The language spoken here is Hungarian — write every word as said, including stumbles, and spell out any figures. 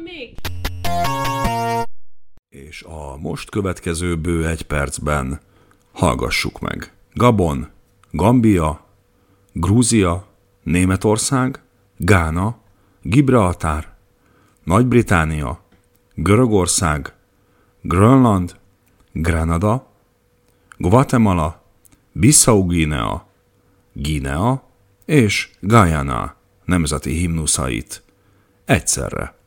tudnék? És a most következő bő egy percben hallgassuk meg. Gabon, Gambia, Grúzia, Németország, Gána, Gibraltár, Nagy-Britannia, Görögország, Grönland, Grenada, Guatemala, Bissau-Guinea, Guinea és Guyana nemzeti himnuszait egyszerre